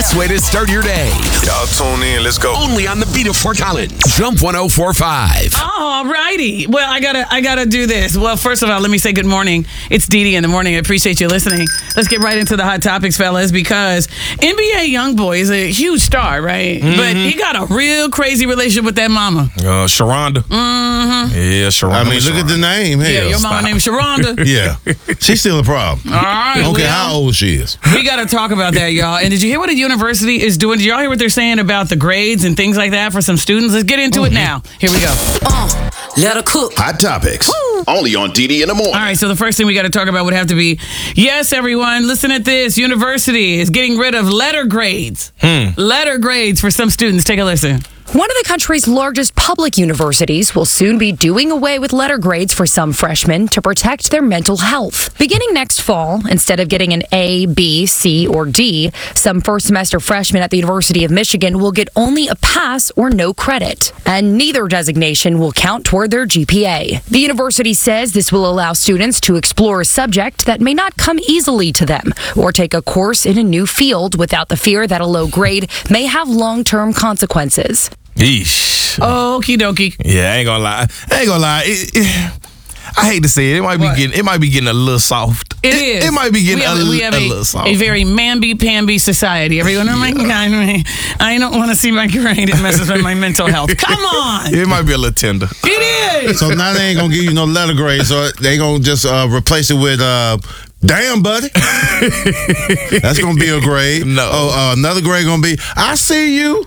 best way to start your day. Y'all tune in. Let's go. Only on the beat of Fort Collins. Jump 104.5. All righty. Well, I gotta do this. Well, first of all, let me say good morning. It's Dee Dee in the morning. I appreciate you listening. Let's get right into the hot topics, fellas, because NBA YoungBoy is a huge star, right? Mm-hmm. But he got a real crazy relationship with that mama. Sharonda. Mm-hmm. Yeah, Sharonda. I mean, look at the name. Hell, yeah, your mama named Sharonda. Yeah. She's still a problem. All right. I don't care how old she is. We got to talk about that, y'all. And did you hear what the university is doing? Did y'all hear what they're saying about the grades and things like that for some students? Let's get into it now. Here we go. Let her cook. Hot topics. Woo. Only on Dee Dee in the morning. All right, so the first thing we got to talk about would have to be, yes, everyone, listen at this. University is getting rid of letter grades. Letter grades for some students. Take a listen. One of the country's largest public universities will soon be doing away with letter grades for some freshmen to protect their mental health. Beginning next fall, instead of getting an A, B, C, or D, some first-semester freshmen at the University of Michigan will get only a pass or no credit, and neither designation will count toward their GPA. The university says this will allow students to explore a subject that may not come easily to them, or take a course in a new field without the fear that a low grade may have long-term consequences. Yeesh. Okie dokie. Yeah, I ain't gonna lie. I hate to say it. It might be getting a little soft. It is. It might be getting a little soft. A very mamby-pamby society. Everyone, oh my God, I don't want to see my grade. It messes with my mental health. Come on. It might be a little tender. It is. So now they ain't going to give you no letter grade, so they going to just replace it with... damn, buddy. That's going to be a grade. No. Another grade going to be, I see you.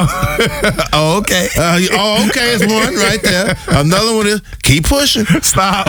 Oh, okay. Okay, it's one right there. Another one is, keep pushing. Stop.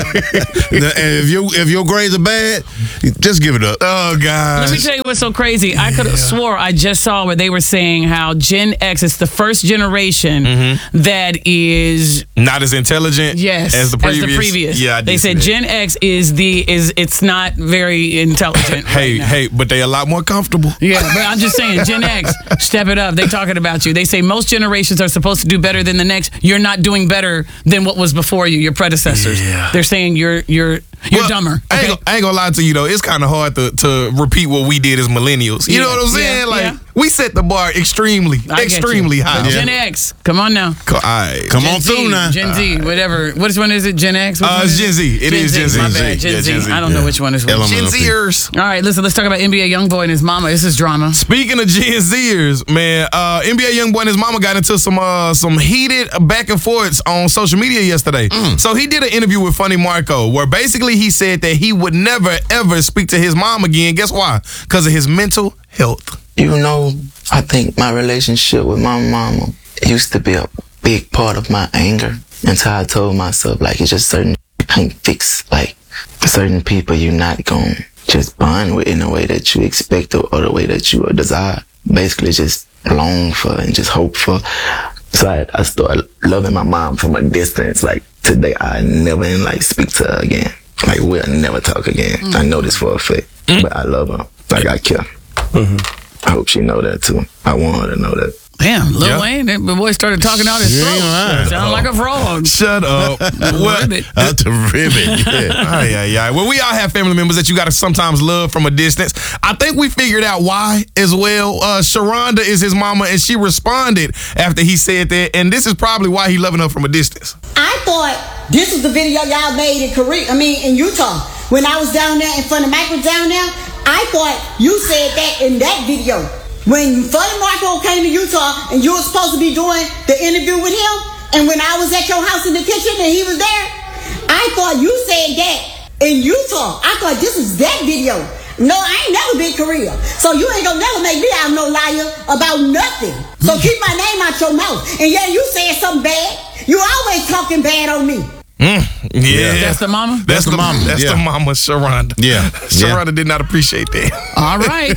And if your grades are bad, just give it up. Oh, God. Let me tell you what's so crazy. I could have swore I just saw where they were saying how Gen X is the first generation that is... not as intelligent as the previous. Yeah, they said Gen X it's not very intelligent. Hey, but they a lot more comfortable. Yeah, but I'm just saying, Gen X, step it up. They talking about you. They say most generations are supposed to do better than the next. You're not doing better than what was before you, your predecessors. Yeah. They're saying you're dumber. Okay? I ain't gonna lie to you though. It's kind of hard to repeat what we did as millennials. You know what I'm saying? We set the bar extremely high. Gen X, come on now. Come on through now. Gen Z, whatever. Which one is it? Gen X? It's Gen Z. It is Gen Z. My bad, Gen Z. I don't know which one is which. Gen Zers. All right, listen, let's talk about NBA YoungBoy and his mama. This is drama. Speaking of Gen Zers, man, NBA YoungBoy and his mama got into some heated back and forths on social media yesterday. So he did an interview with Funny Marco where basically he said that he would never, ever speak to his mom again. Guess why? Because of his mental health. I think my relationship with my mama used to be a big part of my anger until I told myself, it's just certain you can't fix. Certain people you're not going to just bond with in a way that you expect or the way that you desire. Basically just long for and just hope for. So I started loving my mom from a distance. Today I never speak to her again. We'll never talk again. I know this for a fact. But I love her. I care. I hope she know that too. I want her to know that. Damn, Lil Wayne, that boy started talking out his throat. Sound like a frog. Shut up. Ribbit. Out the ribbit. Yeah. Well, we all have family members that you got to sometimes love from a distance. I think we figured out why as well. Sharonda is his mama, and she responded after he said that, and this is probably why he loving her from a distance. I thought this was the video y'all made in Utah. When I was down there in front of Mike was down there, I thought you said that in that video. When Funny Marco came to Utah and you were supposed to be doing the interview with him, and when I was at your house in the kitchen and he was there, I thought you said that in Utah. I thought this was that video. No, I ain't never been Korea. So you ain't gonna never make me out no liar about nothing. So keep my name out your mouth. And yeah, you said something bad. You always talking bad on me. Yeah. That's the mama? That's the mama. That's the mama, Sharonda. Yeah. Sharonda did not appreciate that. All right.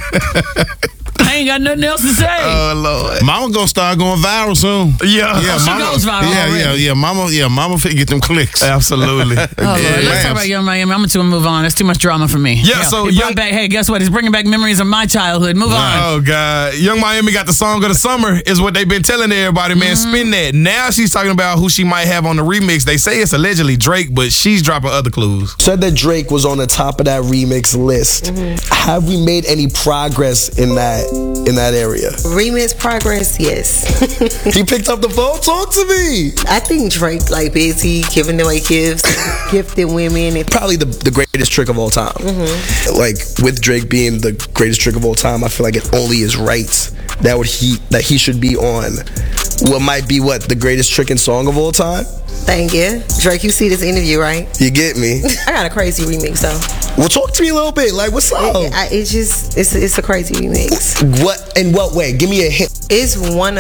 I ain't got nothing else to say. Oh, Lord. Mama gonna start going viral soon. Yeah. She goes viral already. Yeah. Mama finna get them clicks. Absolutely. Lord. Let's talk about Young Miami. I'm going to move on. That's too much drama for me. Yeah, so hey, guess what? He's bringing back memories of my childhood. Move on. Oh, God. Young Miami got the song of the summer is what they've been telling everybody, man. Spin that. Now she's talking about who she might have on the remix. They say it's allegedly Drake, but she's dropping other clues. Said that Drake was on the top of that remix list. Have we made any progress in that in that area? Remix progress, yes. He picked up the phone. Talk to me. I think Drake like busy giving away gifts, gifted women. Probably the greatest trick of all time. Like with Drake being the greatest trick of all time, I feel like it only is right that he should be on what might be the greatest tricking song of all time. Thank you, Drake. You see this interview, right? You get me. I got a crazy remix though. Well, talk to me a little bit. Like, what's up? It's a crazy remix. What? In what way? Give me a hint. It's one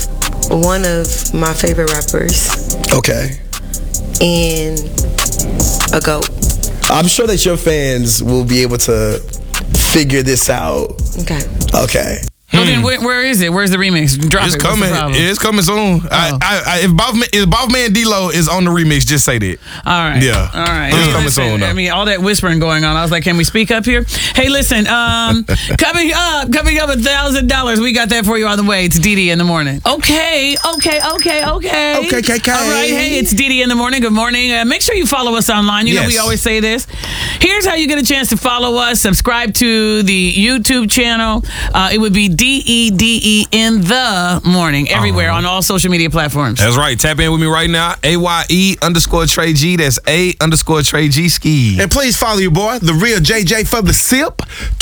of my favorite rappers. Okay. And a GOAT. I'm sure that your fans will be able to figure this out. Okay. Well, then where is it? Where's the remix? Drop It's it. coming. It's coming soon. If Boss Man D-Lo is on the remix, just say that. All right. Yeah. All right. It's coming soon, though. I mean, all that whispering going on. I was like, can we speak up here? Hey, listen. Coming up, $1,000. We got that for you on the way. It's Dee in the morning. Okay. All right. Hey, it's Dee in the morning. Good morning. Make sure you follow us online. You know we always say this. Here's how you get a chance to follow us. Subscribe to the YouTube channel. It would be DEDE in the morning everywhere on all social media platforms. That's right. Tap in with me right now. AYE_Trey G. That's A_Trey G ski. And please follow your boy, the real JJ for the sip.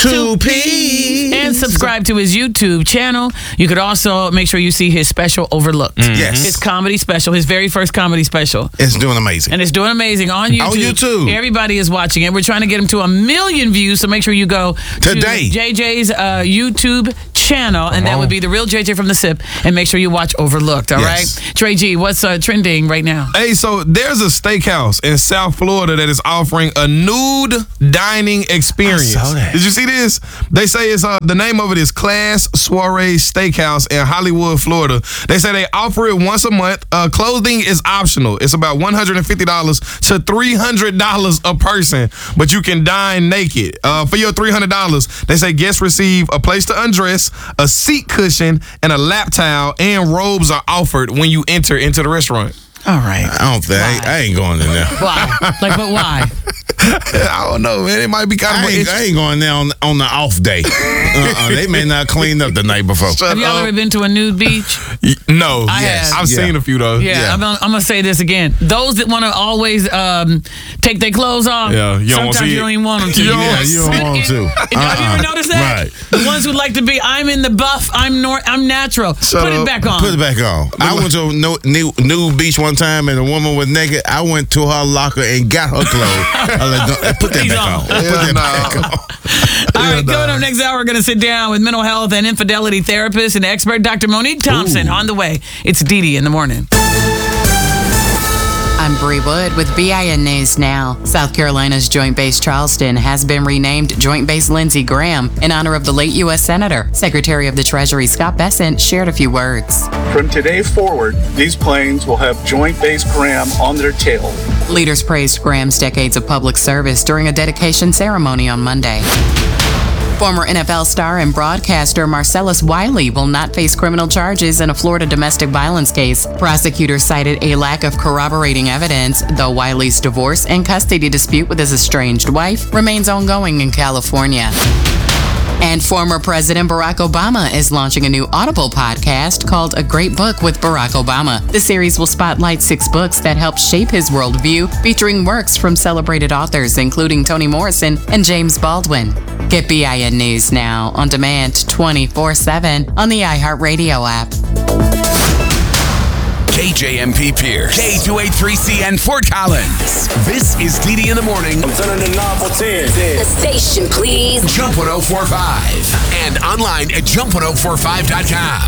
2P. And subscribe to his YouTube channel. You could also make sure you see his special Overlooked. Yes. His comedy special, his very first comedy special. It's doing amazing. And it's doing amazing on YouTube. On YouTube. Everybody is watching it. We're trying to get him to 1 million views, so make sure you go today to JJ's YouTube channel, and that would be the real JJ from the SIP, and make sure you watch Overlooked. All right, Trey G, what's trending right now? Hey, so there's a steakhouse in South Florida that is offering a nude dining experience. I saw that. Did you see this? They say it's the name of it is Class Soiree Steakhouse in Hollywood, Florida. They say they offer it once a month. Clothing is optional. It's about $150 to $300 a person, but you can dine naked. For your $300, they say guests receive a place to undress, a seat cushion, and a lap towel, and robes are offered when you enter into the restaurant. All right. I ain't going in there. Why? But why? I don't know, man. It might be kind of. I ain't going there on the off day. They may not clean up the night before. Have y'all ever been to a nude beach? No. I have. I've seen a few though. Yeah. I'm gonna say this again. Those that want to always take their clothes off. Yeah. You don't sometimes you don't even want them to. You don't want to. Have you ever noticed that? Right. The ones who like to be, I'm in the buff. I'm natural. Put it back on. Put it back on. I went to a nude beach one time and a woman was naked. I went to her locker and got her clothes. I like, put that back on. Put that back on. All right, coming up next hour, we're going to sit down with mental health and infidelity therapist and expert Dr. Monique Thompson. On the way. It's Dee in the morning. I'm Bree Wood with BIN News Now. South Carolina's Joint Base Charleston has been renamed Joint Base Lindsey Graham in honor of the late U.S. Senator. Secretary of the Treasury Scott Bessent shared a few words. From today forward, these planes will have Joint Base Graham on their tail. Leaders praised Graham's decades of public service during a dedication ceremony on Monday. Former NFL star and broadcaster Marcellus Wiley will not face criminal charges in a Florida domestic violence case. Prosecutors cited a lack of corroborating evidence, though Wiley's divorce and custody dispute with his estranged wife remains ongoing in California. And former President Barack Obama is launching a new Audible podcast called A Great Book with Barack Obama. The series will spotlight 6 books that helped shape his worldview, featuring works from celebrated authors including Toni Morrison and James Baldwin. Get BIN News Now on demand 24/7 on the iHeartRadio app. KJMP Pierce, K283CN Fort Collins. This is Dee in the morning. I'm turning the knob for 10. The station, please. Jump 1045 and online at jump1045.com.